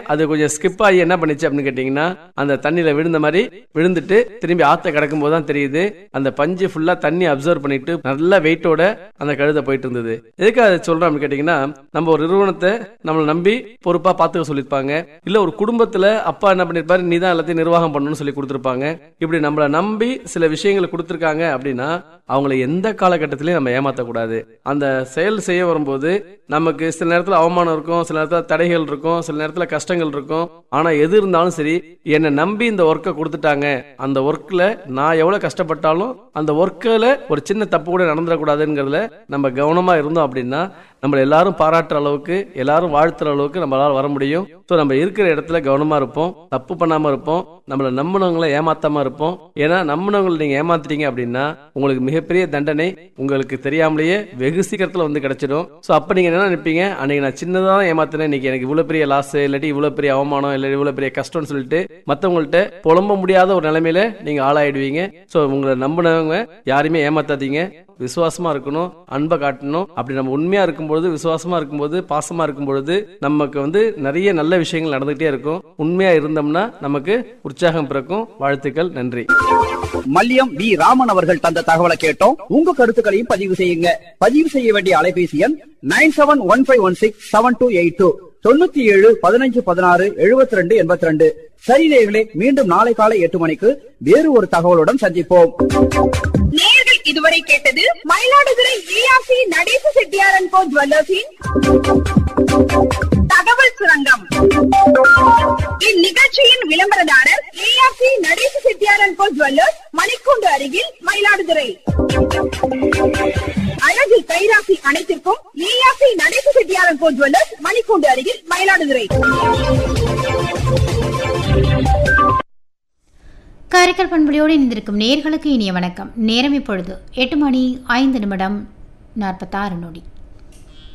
அது கொஞ்சம் ஸ்கிப் ஆகி என்ன பண்ணிச்சு அப்படின்னு கேட்டீங்கன்னா அந்த தண்ணியில விழுந்த மாதிரி விழுந்துட்டு திரும்பி ஆத்த கிடக்கும் போது தான் தெரியுது அந்த பஞ்சு ஃபுல்லா தண்ணி அப்சர்வ் பண்ணிட்டு நல்ல வெயிட்டோட அந்த கழுதை போயிட்டு இருந்தது. எதுக்கு அதை சொல்றோம் அப்படின்னு கேட்டீங்கன்னா, நம்ம ஒரு நிறுவனத்தை நம்மளை நம்பி பொறுப்பா பாத்துக்க சொல்லிருப்பாங்க, இல்ல ஒரு குடும்பத்துல அப்பா என்ன பண்ணிருப்பாரு, நீ தான் எல்லாத்தையும் நிர்வாகம் பண்ணணும்னு சொல்லி கொடுத்திருப்பாங்க. இப்படி நம்மளை நம்பி சில விஷயங்களை கொடுத்திருக்காங்க அப்படின்னா அவங்களை எந்த காலகட்டத்திலையும் நம்ம ஏமாத்தக்கூடாது. அந்த செயல் செய்ய வரும்போது நமக்கு சில நேரத்தில் அவமானம் இருக்கும், சில நேரத்தில் தடைகள் இருக்கும், சில நேரத்தில் கஷ்டங்கள் இருக்கும். ஆனா எது இருந்தாலும் சரி, என்னை நம்பி இந்த ஒர்க்கை கொடுத்துட்டாங்க, அந்த ஒர்க்ல நான் எவ்வளவு கஷ்டப்பட்டாலும் அந்த ஒர்க்கில் ஒரு சின்ன தப்பு கூட நடந்துடக்கூடாதுங்கிறதுல நம்ம கவனமா இருந்தோம் அப்படின்னா நம்ம எல்லாரும் பாராட்டுற அளவுக்கு, எல்லாரும் வாழ்த்துற அளவுக்கு நம்மளால வர முடியும். ஸோ நம்ம இருக்கிற இடத்துல கவனமா இருப்போம், தப்பு பண்ணாம இருப்போம், நம்மளை நம்பினவங்களை ஏமாத்தாம இருப்போம். ஏன்னா நம்பினவங்களை நீங்க ஏமாத்திட்டீங்க அப்படின்னா உங்களுக்கு மிகப்பெரிய தண்டனை உங்களுக்கு தெரியாமலேயே வெகு சீக்கிரத்துல வந்து கிடைச்சிடும். ஸோ அப்ப நீங்க என்ன நினைப்பீங்க, அன்னைக்கு நான் சின்னதான் ஏமாத்தினேன், இன்னைக்கு எனக்கு இவ்வளவு பெரிய லாஸ், இல்லாட்டி இவ்வளவு பெரிய அவமானம், இல்லை இவ்வளவு பெரிய கஷ்டம்னு சொல்லிட்டு மற்றவங்கள்ட்ட புலம்ப முடியாத ஒரு நிலைமையில நீங்க ஆளாயிடுவீங்க. ஸோ உங்களை நம்பினவங்க யாருமே ஏமாத்தாதீங்க, விசுவாசமா இருக்கணும், அன்பை காட்டணும். அப்படி நம்ம உண்மையா இருக்கும்போது, விசுவாசமா இருக்கும்போது, பாசமா இருக்கும்பொழுது நமக்கு வந்து நிறைய நல்ல விஷயங்கள் நடந்துகிட்டே இருக்கும். உண்மையா இருந்தோம்னா நமக்கு உற்சாகம் பிறக்கும். வாழ்த்துக்கள், நன்றி. மல்லியம் வி ராமன் அவர்கள் தந்த தகவலை கேட்டோம். உங்க கருத்துக்களையும் பதிவு செய்யுங்க. பதிவு செய்ய வேண்டிய அலைபேசி எண் 9715167282 9715167282. சரி நேயர்களே, மீண்டும் நாளை காலை 8 மணிக்கு வேறு ஒரு தகவலுடன் சந்திப்போம். நேயர்கள் இதுவரை கேட்டது மயிலாடுதுறை ஜிஆர்சி நடேச செட்டியார் அண்ட் கோ ஜுவல்லர்ஸின் தகவல் சுரங்கம். இந்நிகழ்ச்சியின் விளம்பரதாரர் GRC Natesa Chettiar and go jewellers, மணிக்கூண்டு அருகில், மயிலாடுதுறை. அழகில் கைராசி அனைத்திற்கும் GRC Natesa Chettiar and go jewellers, மணிக்கூண்டு அருகில், மயிலாடுதுறை. காரைக்கால் பண்புலியோடு இணைந்திருக்கும் நேயர்களுக்கு இனிய வணக்கம். நேரம் இப்பொழுது 8 மணி 5 நிமிடம் 46 நொடி.